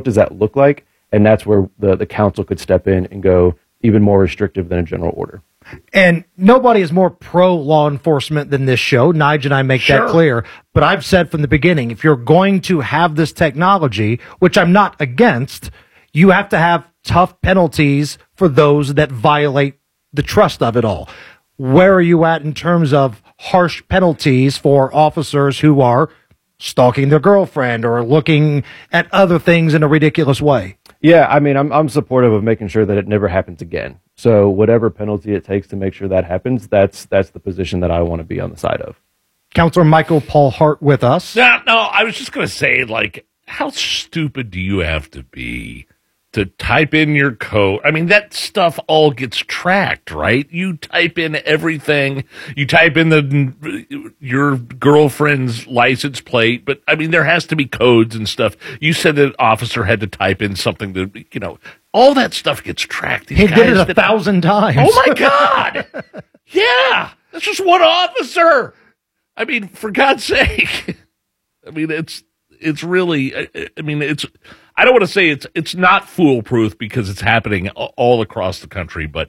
what does that look like? And that's where the council could step in and go even more restrictive than a general order. And nobody is more pro-law enforcement than this show. Nige and I make that clear. But I've said from the beginning, if you're going to have this technology, which I'm not against, you have to have tough penalties for those that violate the trust of it all. Where are you at in terms of harsh penalties for officers who are stalking their girlfriend or looking at other things in a ridiculous way? Yeah, I mean, I'm supportive of making sure that it never happens again. So whatever penalty it takes to make sure that happens, that's the position that I want to be on the side of. Counselor Michael Paul Hart with us. No, I was just going to say, like, how stupid do you have to be to type in your code? I mean, that stuff all gets tracked, right? You type in everything. You type in your girlfriend's license plate, but I mean, there has to be codes and stuff. You said that officer had to type in something to, all that stuff gets tracked. He did it 1,000 times. Oh my God. Yeah. That's just one officer. I mean, for God's sake. I mean, it's really, I mean, I don't want to say it's not foolproof because it's happening all across the country, but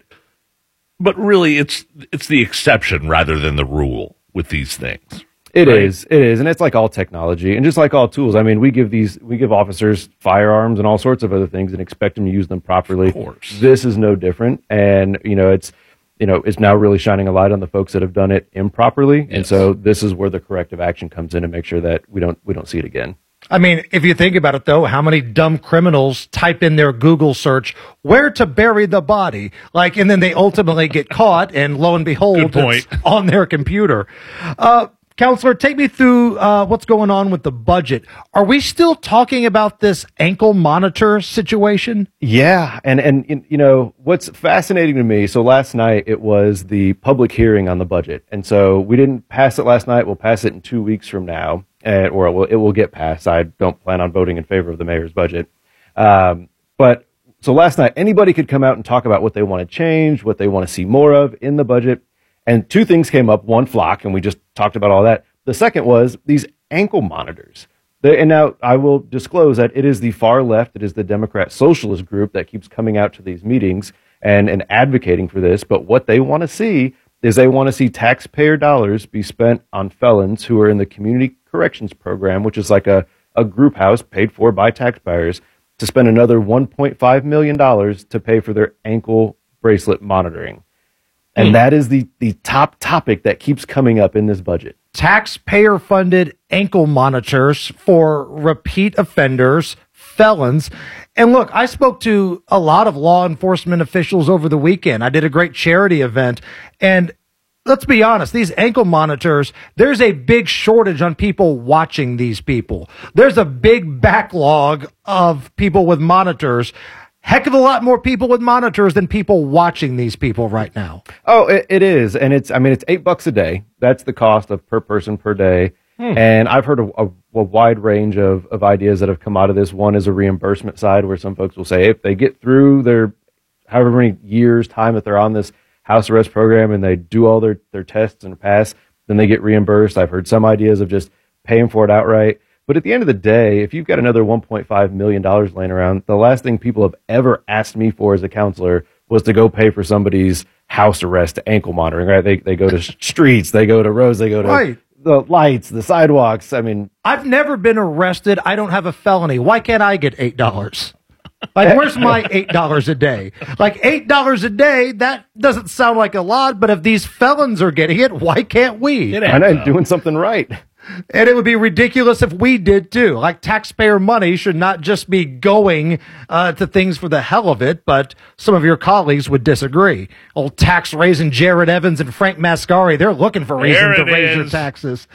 really it's the exception rather than the rule with these things. It is, and it's like all technology, and just like all tools. I mean, we give officers firearms and all sorts of other things, and expect them to use them properly. Of course, this is no different, and it's now really shining a light on the folks that have done it improperly, yes. And so this is where the corrective action comes in to make sure that we don't see it again. I mean, if you think about it, though, how many dumb criminals type in their Google search, where to bury the body? And then they ultimately get caught, and lo and behold, it's on their computer. Counselor, take me through what's going on with the budget. Are we still talking about this ankle monitor situation? Yeah, and what's fascinating to me, so last night it was the public hearing on the budget, and so we didn't pass it last night. We'll pass it in 2 weeks from now. Or it will get passed. I don't plan on voting in favor of the mayor's budget. But so last night, anybody could come out and talk about what they want to change, what they want to see more of in the budget. And two things came up. One, flock, and we just talked about all that. The second was these ankle monitors. And now I will disclose that it is the far left, it is the Democrat Socialist group that keeps coming out to these meetings and advocating for this. But what they want to see is they want to see taxpayer dollars be spent on felons who are in the community corrections program, which is like a group house paid for by taxpayers, to spend another $1.5 million to pay for their ankle bracelet monitoring. And that is the top topic that keeps coming up in this budget. Taxpayer-funded ankle monitors for repeat offenders, felons. And look, I spoke to a lot of law enforcement officials over the weekend. I did a great charity event, and let's be honest, these ankle monitors, there's a big shortage on people watching these people. There's a big backlog of people with monitors. Heck of a lot more people with monitors than people watching these people right now. Oh, it is. And it's $8 a day. That's the cost of per person per day. And I've heard a wide range of ideas that have come out of this. One is a reimbursement side where some folks will say if they get through their however many years time that they're on this house arrest program and they do all their tests and pass, then they get reimbursed. I've heard some ideas of just paying for it outright. But at the end of the day, if you've got another $1.5 million laying around, the last thing people have ever asked me for as a counselor was to go pay for somebody's house arrest ankle monitoring, right? They go to streets, they go to roads, they go to the lights, the sidewalks. I mean, I've never been arrested. I don't have a felony. Why can't I get $8? Where's my $8 a day? $8 a day, that doesn't sound like a lot, but if these felons are getting it, why can't we? I'm doing something right. And it would be ridiculous if we did too. Taxpayer money should not just be going to things for the hell of it, but some of your colleagues would disagree. Old tax raising Jared Evans and Frank Mascari, they're looking for reason to raise your taxes.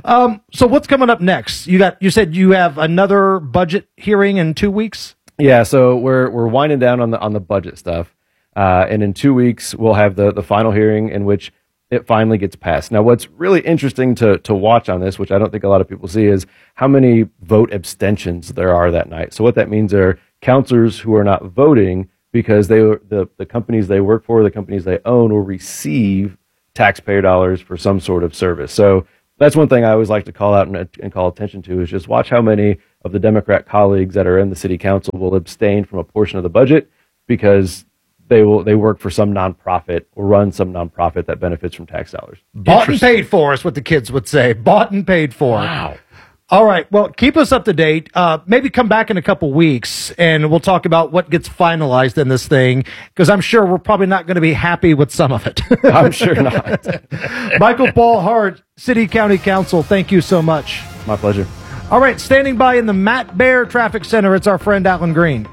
So what's coming up next? You said you have another budget hearing in 2 weeks? Yeah, so we're winding down on the budget stuff. And in 2 weeks, we'll have the final hearing in which it finally gets passed. Now, what's really interesting to watch on this, which I don't think a lot of people see, is how many vote abstentions there are that night. So what that means are counselors who are not voting because the companies they work for, the companies they own, will receive taxpayer dollars for some sort of service. So That's one thing I always like to call out and call attention to is just watch how many of the Democrat colleagues that are in the city council will abstain from a portion of the budget because they work for some nonprofit or run some nonprofit that benefits from tax dollars. Bought and paid for is what the kids would say. Bought and paid for. Wow. All right. Well, keep us up to date. Maybe come back in a couple weeks and we'll talk about what gets finalized in this thing, because I'm sure we're probably not going to be happy with some of it. I'm sure not. Michael Paul Hart, City County Council, thank you so much. My pleasure. All right. Standing by in the Matt Baer Traffic Center, it's our friend Alan Green.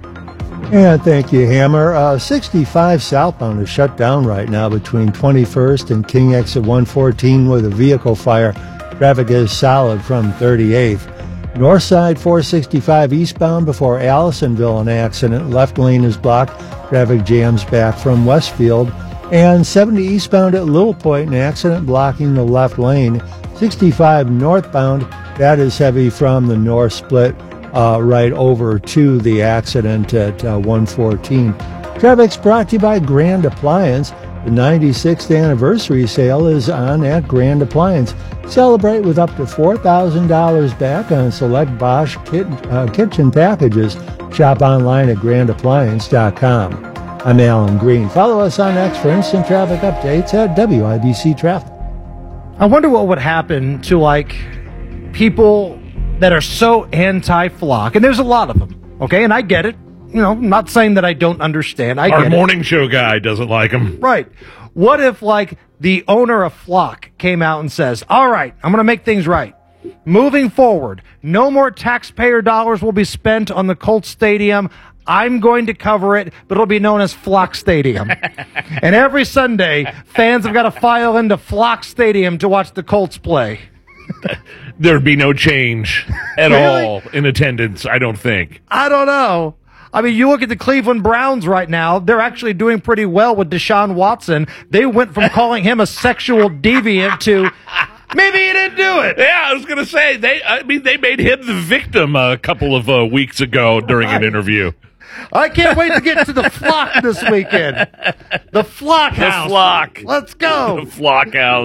Yeah, thank you, Hammer. 65 southbound is shut down right now between 21st and King Exit 114 with a vehicle fire. Traffic is solid from 38th. North side 465 eastbound before Allisonville, an accident. Left lane is blocked. Traffic jams back from Westfield. And 70 eastbound at Little Point, an accident blocking the left lane. 65 northbound, that is heavy from the north split right over to the accident at 114. Traffic's brought to you by Grand Appliance. The 96th anniversary sale is on at Grand Appliance. Celebrate with up to $4,000 back on select Bosch kitchen packages. Shop online at grandappliance.com. I'm Alan Green. Follow us on X for instant traffic updates at WIBC Traffic. I wonder what would happen to, like, people that are so anti-flock, and there's a lot of them, okay? And I get it. You know, I'm not saying that I don't understand. Our morning show guy doesn't like him. Right. What if, like, the owner of Flock came out and says, all right, I'm going to make things right. Moving forward, no more taxpayer dollars will be spent on the Colts Stadium. I'm going to cover it, but it'll be known as Flock Stadium. And every Sunday, fans have got to file into Flock Stadium to watch the Colts play. There'd be no change at all in attendance, I don't think. I don't know. I mean, you look at the Cleveland Browns right now, they're actually doing pretty well with Deshaun Watson. They went from calling him a sexual deviant to maybe he didn't do it. Yeah, I was going to say, they made him the victim a couple of weeks ago during an interview. I can't wait to get to the Flock this weekend. The Flock House. The Flock. Let's go. The Flock House.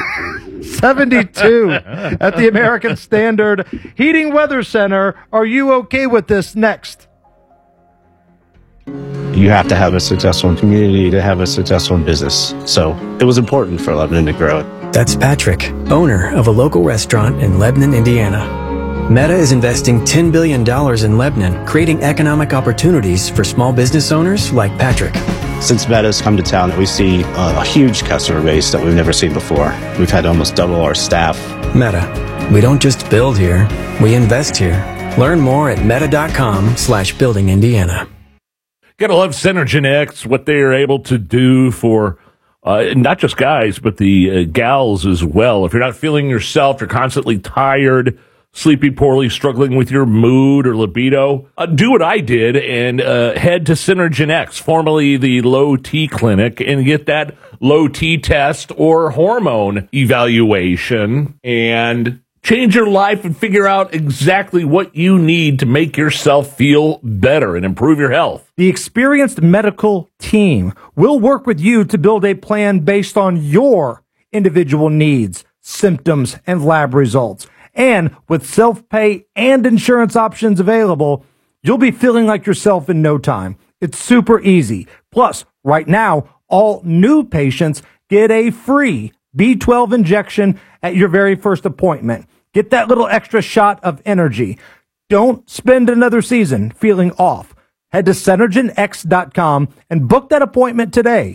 72 at the American Standard Heating Weather Center. Are you okay with this? Next. You have to have a successful community to have a successful business. So it was important for Lebanon to grow it. That's Patrick, owner of a local restaurant in Lebanon, Indiana. Meta is investing $10 billion in Lebanon, creating economic opportunities for small business owners like Patrick. Since Meta's come to town, we see a huge customer base that we've never seen before. We've had almost double our staff. Meta. We don't just build here, we invest here. Learn more at meta.com/building Indiana. Gotta love Synergen X, what they are able to do for not just guys, but the gals as well. If you're not feeling yourself, you're constantly tired, sleepy poorly, struggling with your mood or libido, do what I did and head to Synergen X, formerly the Low T Clinic, and get that low T test or hormone evaluation and change your life and figure out exactly what you need to make yourself feel better and improve your health. The experienced medical team will work with you to build a plan based on your individual needs, symptoms, and lab results. And with self-pay and insurance options available, you'll be feeling like yourself in no time. It's super easy. Plus, right now, all new patients get a free B12 injection at your very first appointment. Get that little extra shot of energy. Don't spend another season feeling off. Head to SynergenX.com and book that appointment today.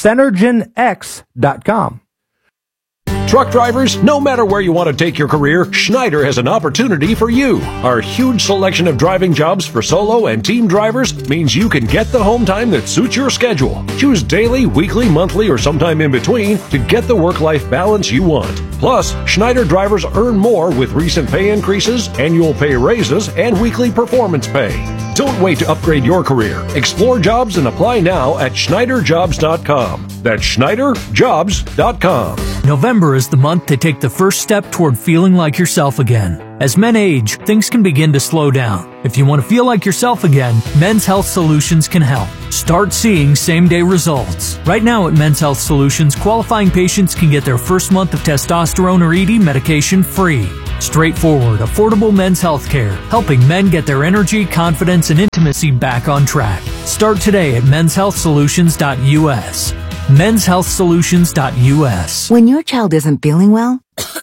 SynergenX.com. Truck drivers, no matter where you want to take your career, Schneider has an opportunity for you. Our huge selection of driving jobs for solo and team drivers means you can get the home time that suits your schedule. Choose daily, weekly, monthly, or sometime in between to get the work-life balance you want. Plus, Schneider drivers earn more with recent pay increases, annual pay raises, and weekly performance pay. Don't wait to upgrade your career. Explore jobs and apply now at SchneiderJobs.com. That's SchneiderJobs.com. November is the month to take the first step toward feeling like yourself again. As men age, things can begin to slow down. If you want to feel like yourself again, Men's Health Solutions can help. Start seeing same-day results. Right now at Men's Health Solutions, qualifying patients can get their first month of testosterone or ED medication free. Straightforward, affordable men's health care, helping men get their energy, confidence, and intimacy back on track. Start today at menshealthsolutions.us. menshealthsolutions.us. When your child isn't feeling well,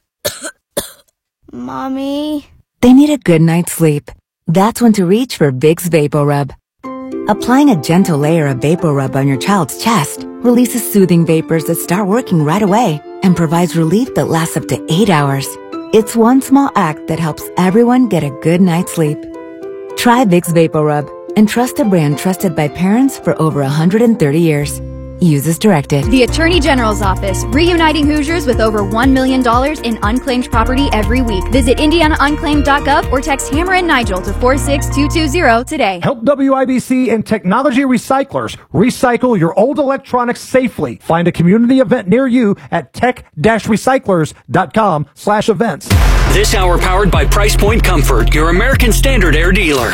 Mommy, they need a good night's sleep. That's when to reach for Vicks VapoRub. Applying a gentle layer of VapoRub on your child's chest releases soothing vapors that start working right away and provides relief that lasts up to 8 hours. It's one small act that helps everyone get a good night's sleep. Try Vicks VapoRub, and trust a brand trusted by parents for over 130 years. Use as directed. The Attorney General's Office, reuniting Hoosiers with over $1 million in unclaimed property every week. Visit indianaunclaimed.gov or text Hammer and Nigel to 46220 today. Help WIBC and Technology Recyclers recycle your old electronics safely. Find a community event near you at tech-recyclers.com/events. This hour powered by Price Point Comfort, your American Standard Air dealer.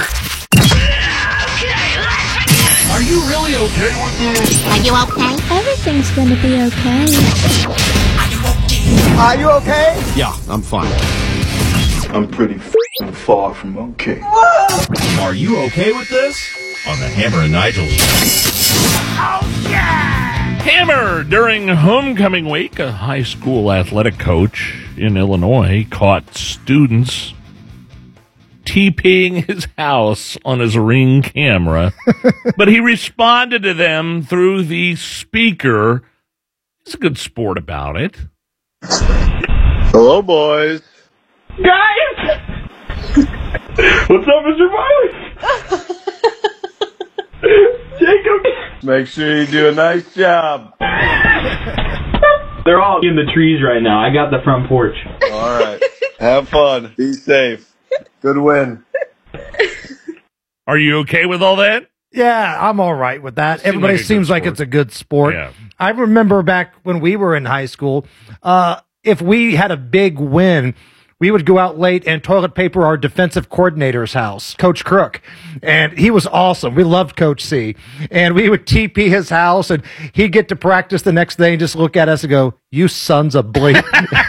Are you really okay with this? are you okay? Everything's gonna be okay. Are you okay? Yeah, I'm fine. I'm pretty far from okay. Are you okay with this? On the Hammer and Nigel Oh, yeah! Hammer, during homecoming week, a high school athletic coach in Illinois caught students TPing his house on his Ring camera, but he responded to them through the speaker. He's a good sport about it. Hello, boys. Guys! What's up, Mr. Miley? Jacob! Make sure you do a nice job. They're all in the trees right now. I got the front porch. All right. Have fun. Be safe. Good win. Are you okay with all that? Yeah, I'm all right with that. Everybody seems like it's a good sport. Yeah. I remember back when we were in high school, if we had a big win, we would go out late and toilet paper our defensive coordinator's house, Coach Crook. And he was awesome. We loved Coach C. And we would TP his house, and he'd get to practice the next day and just look at us and go, "You sons of bleep."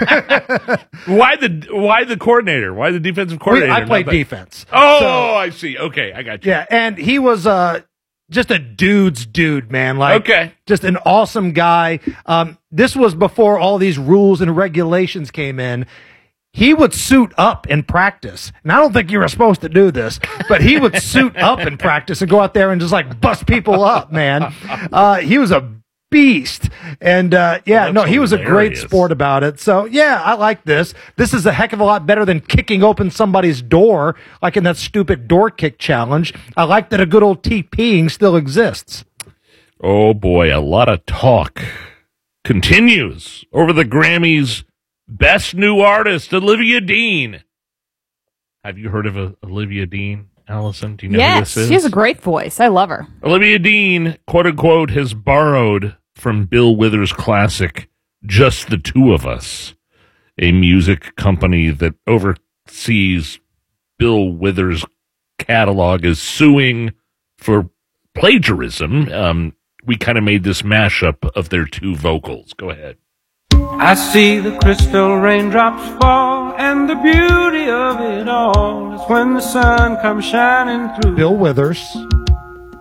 Why the coordinator? Why the defensive coordinator? I played defense. Oh, So- I see. Okay, I got you. Yeah, and he was just a dude's dude, man. Like, Okay. just an awesome guy. This was before all these rules and regulations came in. He would suit up in practice. And I don't think you were supposed to do this, but he would suit up in practice and go out there and just like bust people up, man. He was a beast. And he was a great hilarious. sport about it. So yeah, I like this. This is a heck of a lot better than kicking open somebody's door, like in that stupid door kick challenge. I like that a good old TPing still exists. Oh boy, a lot of talk continues over the Grammys' Best New Artist, Olivia Dean. Have you heard of Olivia Dean, Allison? Do you know who Yes, this is? she has a great voice. I love her. Olivia Dean, quote unquote, has borrowed from Bill Withers' classic, Just the Two of Us, a music company that oversees Bill Withers' catalog, is suing for plagiarism. We kind of made this mashup of their two vocals. Go ahead. I see the crystal raindrops fall, and the beauty of it all is when the sun comes shining through. Bill Withers,